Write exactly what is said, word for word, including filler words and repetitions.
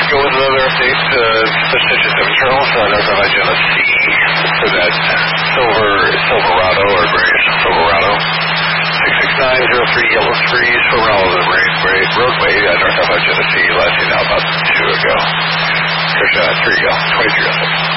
go with another update. Uh, switch digits of internal, so North of Agenda C for that Silver, Silverado or Grace Silverado. six six nine zero three Yellow Springs, Silverado, the Grace Great Roadway, uh, North of Agenda C, last seen out about two ago. Or, uh, three ago, twenty-three oh six.